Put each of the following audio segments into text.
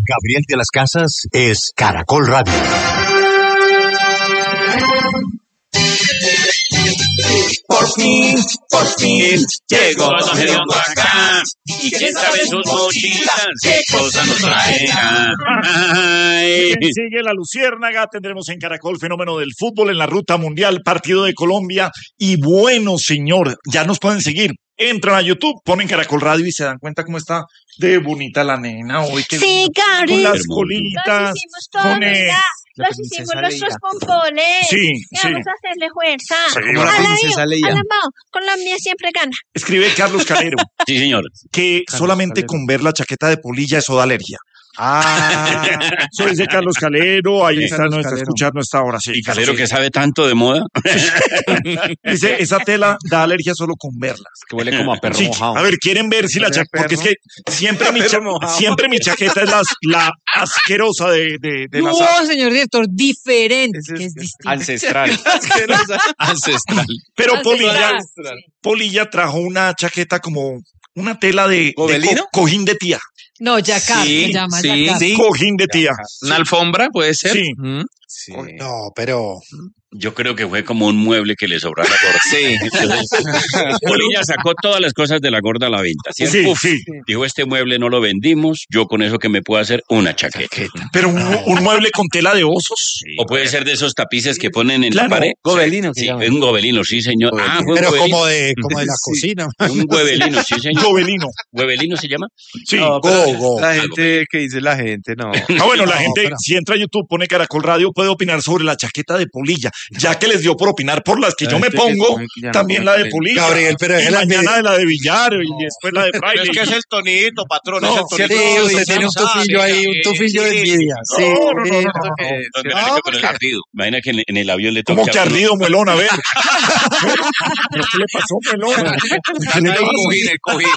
Gabriel de las Casas es Caracol Radio. Por fin, llegó Don Gediondo acá. Y quién sabe sus mochilas, qué cosas nos traerán. Sigue la Luciérnaga, tendremos en Caracol fenómeno del fútbol en la ruta mundial, partido de Colombia. Y bueno, señor, ya nos pueden seguir. Entran a YouTube, ponen Caracol Radio y se dan cuenta cómo está de bonita la nena hoy. Sí, Gabriel. Con las colitas. Los hicimos nuestros pompones. Sí, vamos a hacerle fuerza. Sí, Colombia siempre gana. Escribe Carlos Calero. Sí, señor. Que Carlos solamente Calero. con ver la chaqueta de Polilla eso da alergia. Eso dice Carlos Calero, ahí está, Carlos no está Calero. escuchando hasta ahora. Sí, Y Calero sí. que sabe tanto de moda. Dice, esa tela da alergia solo con verlas. Que huele como a perro Sí, mojado. a ver, quieren ver si la Huele a chaqueta, porque es perro. que siempre Perro mojado. siempre mi chaqueta es la asquerosa de la No, señor director, diferente, Ese es que es distinto. ancestral. Ancestral. Pero Ancestral. Polilla trajo una chaqueta como una tela de ¿Gobelino? cojín de tía. No, Yacar, Sí, se llama sí, Yacar. sí. Cojín de tía. ¿Una alfombra puede ser? Sí. Sí. No, pero... Yo creo que fue como un mueble que le sobró a la gorda. Sí. Polilla sacó todas las cosas de la gorda a la venta. ¿Sí? Sí, Uf, sí. Dijo, este mueble no lo vendimos, yo con eso que me puedo hacer una chaqueta. Pero un mueble con tela de osos. O puede ser de esos tapices que ponen en Claro, la pared. gobelino, Sí, se llama. es un gobelino, sí, señor. Ah, fue un Pero gobelino. como de la cocina. Un huevelino, sí, señor. Gobelino. ¿Huevelino se llama? Sí. No, pero Go. La gente, ¿qué dice la gente? No. Bueno, la No, gente, pero- si entra a YouTube, pone Caracol Radio, puede opinar sobre la chaqueta de Polilla. Ya que les dio por opinar por las que yo me pongo, también la de Polilla. Gabriel, pero y es la mañana de la de Villar y después la de Fraile. Es que es el tonito, patrón. No, es el tonito. Sí, usted tiene un tufillo ahí, un tufillo de envidia. Sí. Imagina que en el avión le ¿Cómo toca que a uno- ardido, Melón? A ver. ¿Pero qué le pasó, Melón? ¿Qué le pasa?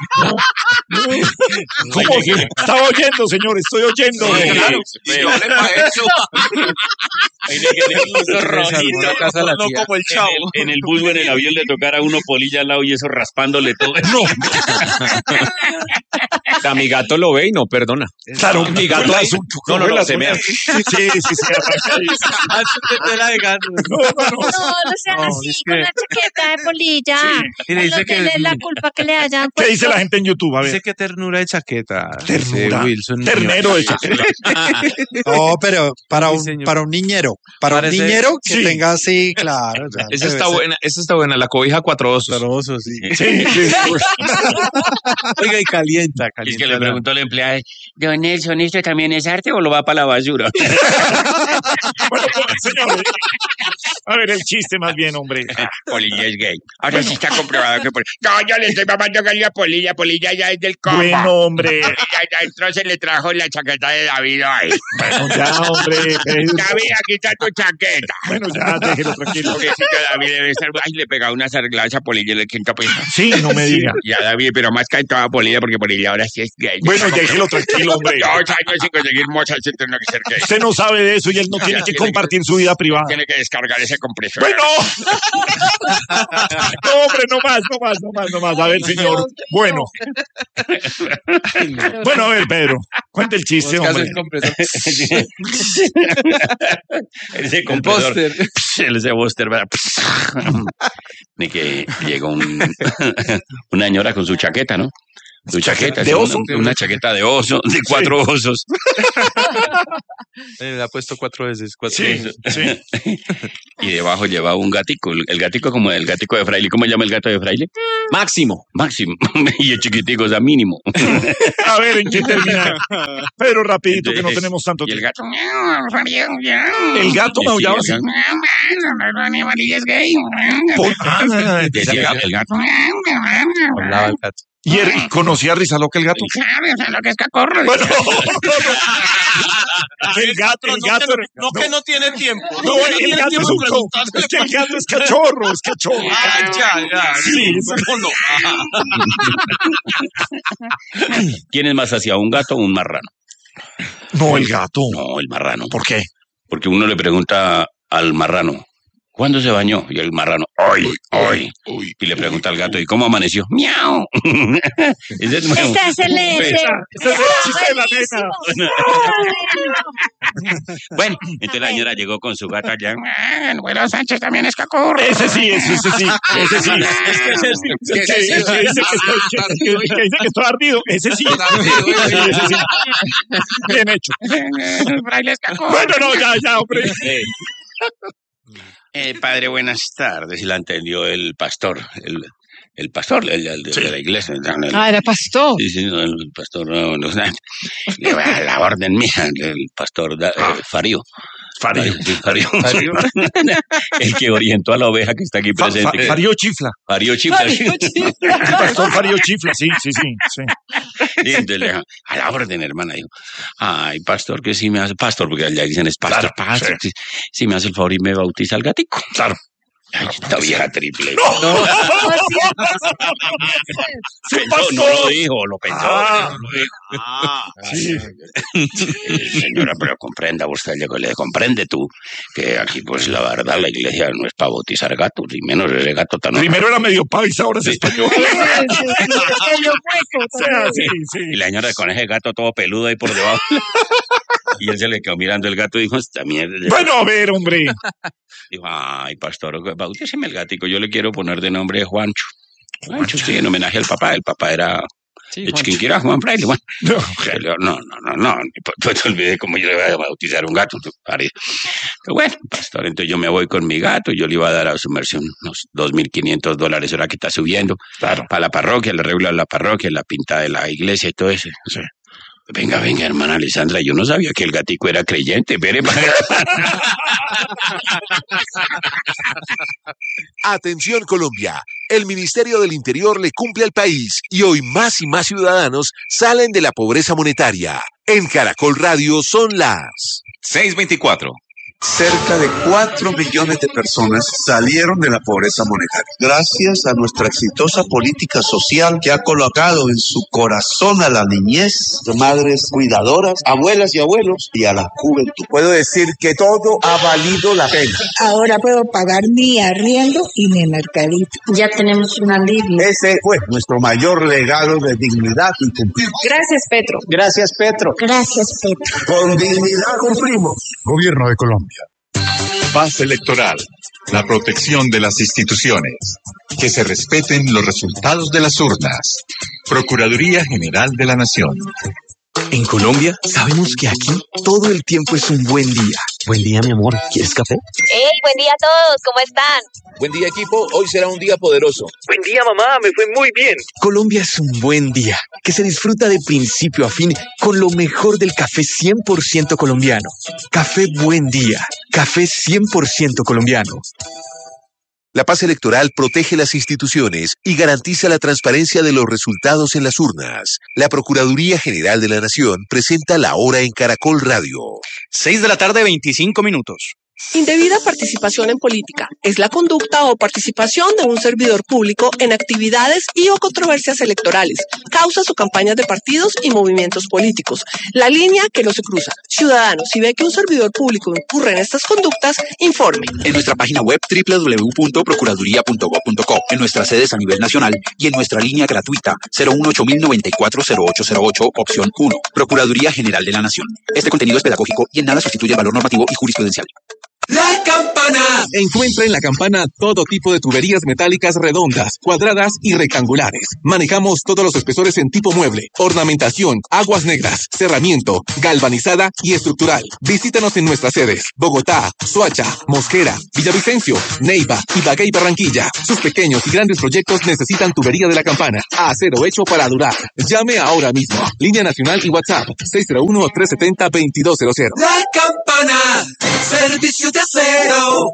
¿Cómo que? Estaba oyendo, señor, estoy oyendo. Sí, Claro, y yo le pa' eso. Imagina que en el- Rojito, casa la No tía. como el chavo. en el bus o en el avión le tocara a uno Polilla al lado y eso raspándole todo. A mi gato lo ve y no perdona. Claro, mi gato es un No, se mea. Sí, arranca ahí. No sean No, así es con que- la chaqueta de Polilla. Y le dice No que- denle la culpa que le hayan ¿Qué dice puesto. la gente en YouTube? A Dice ver. que ternura de chaqueta. Ternura. Dice Wilson. Ternero de chaqueta. No, pero para Sí, un, señor. para un niñero. Para Parece- un niñero que Sí. tenga así, claro. ya Esa debe está ser. buena, esa está buena. La cobija cuatro osos. Sí, sí. Oiga, y calienta, Es que le preguntó al empleado, don Nelson, ¿esto también es arte o lo va para la basura? Bueno, señores. A ver, el chiste más bien, hombre. Polilla es gay. Ahora sí está comprobado que No, yo le estoy mamando gallo a Polilla. Polilla ya es del combo. Bueno, hombre. Ya entró, se le trajo la chaqueta de David ahí. Bueno, ya, hombre. David, aquí está tu chaqueta. Bueno, ya, déjelo tranquilo. Pobrecito David debe estar... Ay, le pegaba unas arregladas a Polilla y le quinta pues. Sí, no me diga. Y a David, pero más que a toda Polilla, porque Polilla ahora sí es gay. Bueno, déjelo tranquilo, hombre. 2 años sin conseguir mochas, se tiene que ser gay. Usted no sabe de eso y él no tiene que compartir su vida privada. Tiene que descargar ese compresor. Bueno. No, hombre, no más. A ver, señor. Bueno. Bueno, a ver, Pedro. Cuente el chiste, hombre. Ese compresor. Ese Buster, ¿verdad? Ni que llegó una señora con su chaqueta, ¿no? Su chaqueta. ¿De sí, oso? Una chaqueta de oso, de 4 osos. Le ha puesto 4 veces. Sí, sí. Y debajo llevaba un gatico. El gatico como el gatico de Fraile. ¿Cómo se llama el gato de Fraile? Máximo. Máximo. Y el chiquitico, o sea, mínimo. A ver, ¿en qué termina? Pedro, rapidito, que no tenemos tanto Y el tiempo. gato. El gato maullaba así. Decía el gato. Hablaba el gato. ¿Y conocía a Rizaloca el gato? Lo que es cacorro. Bueno, el gato. No que no tiene tiempo. No, el gato es un es que el gato es cachorro. Ah, ya. Sí, ¿Cómo no? ¿Quién es más hacia un gato o un marrano? No, el gato. No, el marrano. ¿Por qué? Porque uno le pregunta al marrano, ¿cuándo se bañó? Y el marrano, hoy. Y le pregunta al gato, ¿y cómo amaneció? ¡Miau! Ese es nuevo. Está excelente. Ese es el chiste de la nena. Bueno, entonces la señora llegó con su gato allá. El güero Sánchez también es cacurro. Ese sí. Es que es este. El que dice que está ardido. Ese sí. Ese sí. Bien hecho. El fraile es cacurro. Bueno, no, ya, hombre. Padre, buenas tardes. Y la entendió el pastor. El pastor de la iglesia. Era pastor. Sí, no, el pastor no, le va a la orden mía, el pastor Farío. Farío. El que orientó a la oveja que está aquí presente. Farío Chifla. Farío Chifla. El pastor Farío Chifla, sí. Y entonces, a la orden, hermana, dijo, ay, pastor, que sí me hace, pastor, porque allá dicen es pastor, Claro, pastor, sí me hace el favor y me bautiza al gatico. Claro. Ay, esta vieja triple. No lo dijo, lo pensó. Ah. No lo dijo. Sí. Señora, pero comprenda usted, le comprende tú, que aquí, pues, la verdad, la iglesia no es para bautizar gatos, y menos ese gato tan... Primero era medio paisa, ahora es español. Sí. Y la señora con ese gato todo peludo ahí por debajo. Y él se le quedó mirando el gato y dijo, esta mierda. Bueno, a ver, hombre. Dijo, ay, pastor, bautíceme el gatico, yo le quiero poner de nombre Juancho. Juancho, sí, en homenaje al papá. El papá era de Chiquinquirá, Juan Fraile. Bueno, no. Pues olvidé cómo yo le iba a bautizar un gato. Pero bueno, pastor, entonces yo me voy con mi gato y yo le iba a dar a su merced unos $2,500, ahora que está subiendo. Claro. Para la parroquia, el arreglo de la parroquia, la pinta de la iglesia y todo eso. Sí. Venga, hermana Alessandra, yo no sabía que el gatico era creyente. Atención Colombia, el Ministerio del Interior le cumple al país y hoy más y más ciudadanos salen de la pobreza monetaria. En Caracol Radio son las 6:24. Cerca de 4 millones de personas salieron de la pobreza monetaria. Gracias a nuestra exitosa política social que ha colocado en su corazón a la niñez, de madres cuidadoras, abuelas y abuelos, y a la juventud. Puedo decir que todo ha valido la pena. Ahora puedo pagar mi arriendo y mi mercadito. Ya tenemos un alivio. Ese fue nuestro mayor legado de dignidad y cumplir. Gracias, Petro. Gracias, Petro. Gracias, Petro. Con dignidad cumplimos. Gobierno de Colombia. Paz electoral, la protección de las instituciones, que se respeten los resultados de las urnas. Procuraduría General de la Nación. En Colombia, sabemos que aquí todo el tiempo es un buen día. Buen día, mi amor. ¿Quieres café? ¡Hey, buen día a todos! ¿Cómo están? Buen día, equipo. Hoy será un día poderoso. Buen día, mamá. Me fue muy bien. Colombia es un buen día, que se disfruta de principio a fin con lo mejor del café 100% colombiano. Café Buen Día. Café 100% colombiano. La paz electoral protege las instituciones y garantiza la transparencia de los resultados en las urnas. La Procuraduría General de la Nación presenta la hora en Caracol Radio. 6:25 p.m. Indebida participación en política es la conducta o participación de un servidor público en actividades y o controversias electorales, causas o campañas de partidos y movimientos políticos. La línea que no se cruza. Ciudadanos, si ve que un servidor público incurre en estas conductas, informe. En nuestra página web www.procuraduría.gov.co, en nuestras sedes a nivel nacional y en nuestra línea gratuita 018-094-0808, opción 1. Procuraduría General de la Nación. Este contenido es pedagógico y en nada sustituye el valor normativo y jurisprudencial. ¡La Campana! Encuentra en La Campana todo tipo de tuberías metálicas redondas, cuadradas y rectangulares. Manejamos todos los espesores en tipo mueble, ornamentación, aguas negras, cerramiento, galvanizada y estructural. Visítanos en nuestras sedes: Bogotá, Soacha, Mosquera, Villavicencio, Neiva, Ibagué y Barranquilla. Sus pequeños y grandes proyectos necesitan tubería de La Campana. Acero hecho para durar. Llame ahora mismo. Línea nacional y WhatsApp 601-370-2200. ¡La Campana! Servicio de acero.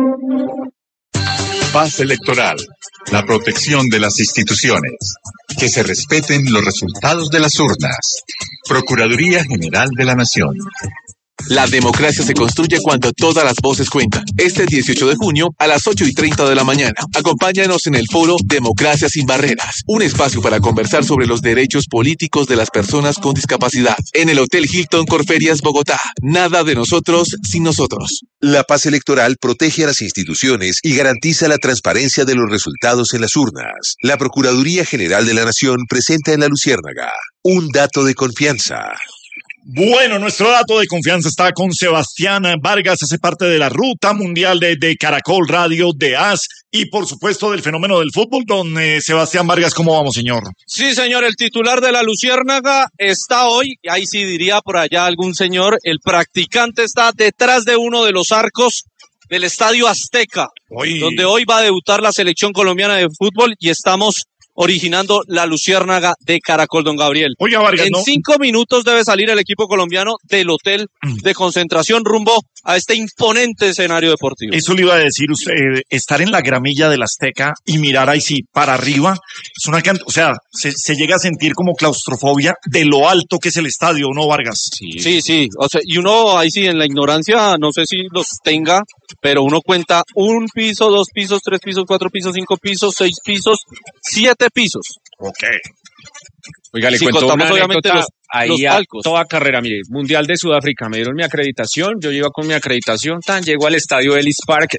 Paz electoral, la protección de las instituciones, que se respeten los resultados de las urnas. Procuraduría General de la Nación. La democracia se construye cuando todas las voces cuentan. Este 18 de junio a las 8:30 de la mañana. Acompáñanos en el foro Democracia sin Barreras, un espacio para conversar sobre los derechos políticos de las personas con discapacidad. En el Hotel Hilton Corferias, Bogotá. Nada de nosotros sin nosotros. La paz electoral protege a las instituciones y garantiza la transparencia de los resultados en las urnas. La Procuraduría General de la Nación presenta en La Luciérnaga un dato de confianza. Bueno, nuestro dato de confianza está con Sebastián Vargas, hace parte de la Ruta Mundial de Caracol Radio, de AS y por supuesto del fenómeno del fútbol. Don Sebastián Vargas, ¿cómo vamos, señor? Sí, señor, el titular de la Luciérnaga está hoy, ahí sí diría por allá algún señor, el practicante está detrás de uno de los arcos del Estadio Azteca, donde hoy va a debutar la selección colombiana de fútbol y estamos originando la Luciérnaga de Caracol, don Gabriel. Oiga, Vargas, en 5 minutos debe salir el equipo colombiano del hotel de concentración rumbo a este imponente escenario deportivo. Eso le iba a decir usted, estar en la gramilla del Azteca y mirar ahí sí para arriba, es una o sea, se llega a sentir como claustrofobia de lo alto que es el estadio, ¿no, Vargas? Sí, o sea, y uno ahí sí en la ignorancia, no sé si los tenga, pero uno cuenta 1 piso, 2 pisos, 3 pisos, 4 pisos, 5 pisos, 6 pisos, 7 pisos. Ok. Oiga, le Si cuento una contamos obviamente anécdota ahí los a palcos. toda carrera. Mire, Mundial de Sudáfrica, me dieron mi acreditación, yo iba con mi acreditación, llego al estadio Ellis Park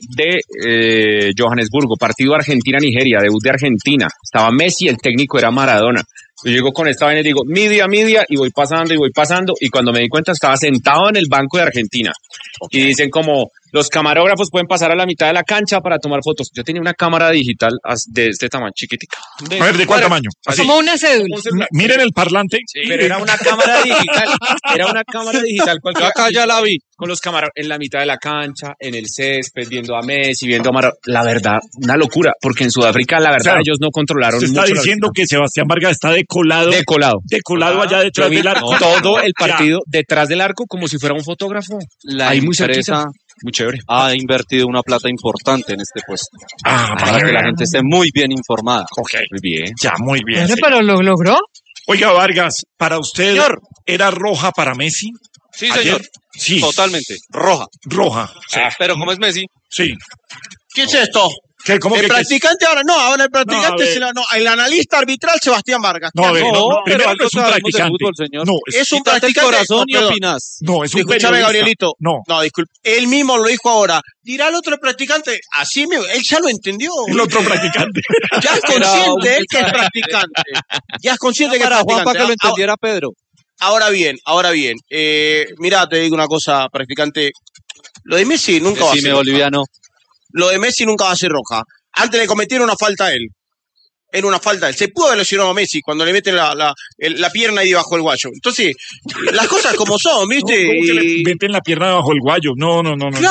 de Johannesburgo, partido Argentina-Nigeria, debut de Argentina. Estaba Messi, el técnico era Maradona. Yo llego con esta vaina y digo, media, y voy pasando, y cuando me di cuenta estaba sentado en el banco de Argentina. Y dicen como, los camarógrafos pueden pasar a la mitad de la cancha para tomar fotos. Yo tenía una cámara digital de este tamaño, chiquitica. A ver, ¿de cuál tamaño? Así. Como una cédula. Miren el parlante. Sí, pero era una cámara digital. Era una cámara digital. Yo acá ya la vi. Con los camarógrafos en la mitad de la cancha, en el césped, viendo a Messi, viendo a Maradona. La verdad, una locura, porque en Sudáfrica, la verdad, ellos no controlaron mucho. Se está diciendo que Sebastián Vargas está decolado allá detrás del arco. Todo el partido detrás del arco, como si fuera un fotógrafo. La empresa muy chévere. Ha invertido una plata importante en este puesto. Para que la gente esté muy bien informada. Ok. Muy bien. Ya, muy bien. Pero lo logró. Oiga, Vargas, ¿para usted era roja para Messi? Sí, señor. Sí. Totalmente. Roja. Sí. Pero como es Messi. Sí. ¿Qué es esto? ¿Cómo el practicante ahora el practicante el analista arbitral Sebastián Vargas. No, pero algo es un practicante. Fútbol, señor. No, es un practicante. El corazón y opinas. No, es un Escúchame, periodista. Gabrielito. No, disculpe. Él mismo lo dijo ahora. Dirá el otro practicante. Así él ya lo entendió. El otro practicante. Ya es consciente él que es practicante. Ya es consciente que es practicante. Juan, para que lo entendiera Pedro. Ahora bien. Mira, te digo una cosa, practicante. Lo de Messi nunca va a ser roja. Boliviano. Lo de Messi nunca va a ser roja. Antes le cometieron una falta a él. Era una falta a él. Se pudo haber lesionado a Messi cuando le meten la pierna ahí debajo del guayo. Entonces, las cosas como son, ¿viste? ¿Cómo que le meten la pierna debajo del guayo? No.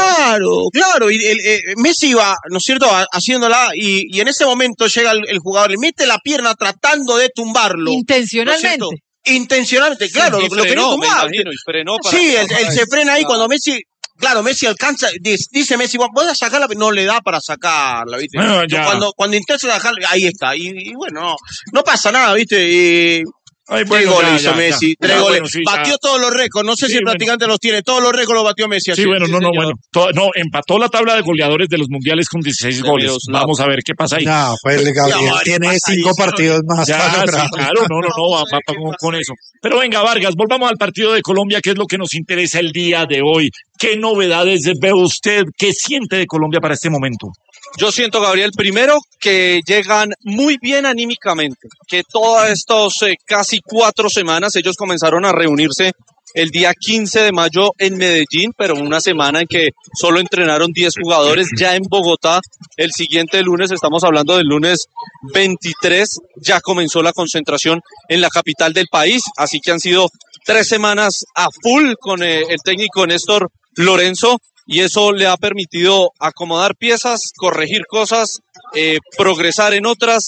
Claro. Y Messi iba, ¿no es cierto?, haciéndola y en ese momento llega el jugador, le mete la pierna tratando de tumbarlo. Intencionalmente. ¿No es cierto? Intencionalmente, claro, Sí, lo quería tumbar. y frenó para Sí, él se frena ahí cuando Messi... Claro, Messi alcanza, dice Messi, voy a sacarla, pero no le da para sacarla, ¿viste? Cuando intenta sacarla, ahí está. Y bueno, no pasa nada, ¿viste? Ay, 3 goles hizo Messi, 3 goles. Bueno, sí, batió todos los récords, no sé si el practicante los tiene, todos los récords los batió Messi. Sí, bueno, empató la tabla de goleadores de los mundiales con 16 goles. Vamos a ver qué pasa ahí. No, pues Gabriel tiene 5 partidos más. Claro, va con eso. Pero venga, Vargas, volvamos al partido de Colombia, que es lo que nos interesa el día de hoy. ¿Qué novedades ve usted? ¿Qué siente de Colombia para este momento? Yo siento, Gabriel, primero que llegan muy bien anímicamente, que todas estas casi 4 semanas ellos comenzaron a reunirse el día 15 de mayo en Medellín, pero una semana en que solo entrenaron 10 jugadores. Ya en Bogotá, el siguiente lunes, estamos hablando del lunes 23, ya comenzó la concentración en la capital del país, así que han sido 3 semanas a full con el técnico Néstor Lorenzo. Y eso le ha permitido acomodar piezas, corregir cosas, progresar en otras,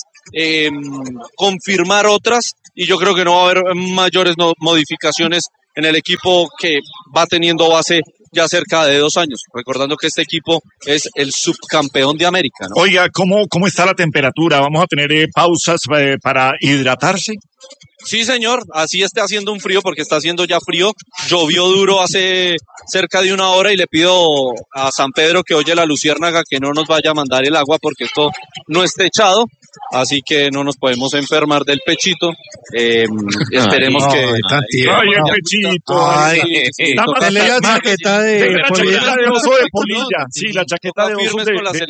confirmar otras. Y yo creo que no va a haber mayores modificaciones en el equipo que va teniendo base ya cerca de 2 años. Recordando que este equipo es el subcampeón de América, ¿no? Oiga, ¿cómo está la temperatura? ¿Vamos a tener pausas para hidratarse? Sí, señor, así está haciendo un frío porque está haciendo ya frío. Llovió duro hace cerca de una hora y le pido a San Pedro que oye la luciérnaga que no nos vaya a mandar el agua porque esto no es techado, así que no nos podemos enfermar del pechito. Esperemos que... Ay, el pechito. Dale la chaqueta de oso de polilla. Sí, la chaqueta de oso de